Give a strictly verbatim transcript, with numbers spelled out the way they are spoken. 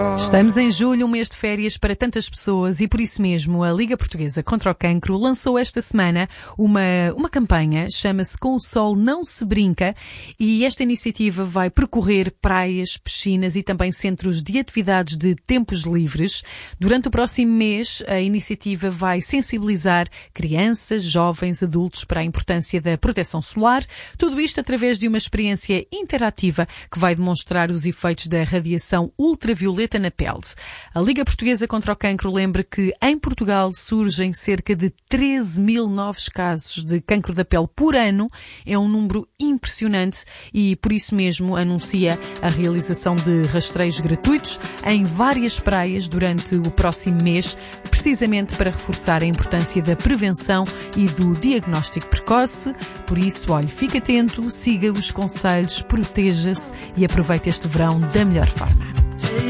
Estamos em julho, um mês de férias para tantas pessoas e por isso mesmo a Liga Portuguesa contra o Cancro lançou esta semana uma, uma campanha, chama-se Com o Sol Não Se Brinca, e esta iniciativa vai percorrer praias, piscinas e também centros de atividades de tempos livres. Durante o próximo mês, a iniciativa vai sensibilizar crianças, jovens, adultos para a importância da proteção solar, tudo isto através de uma experiência interativa que vai demonstrar os efeitos da radiação ultravioleta na pele. A Liga Portuguesa contra o Cancro lembra que em Portugal surgem cerca de treze mil novos casos de cancro da pele por ano. É um número impressionante e por isso mesmo anuncia a realização de rastreios gratuitos em várias praias durante o próximo mês, precisamente para reforçar a importância da prevenção e do diagnóstico precoce. Por isso, olhe, fique atento, siga os conselhos, proteja-se e aproveite este verão da melhor forma.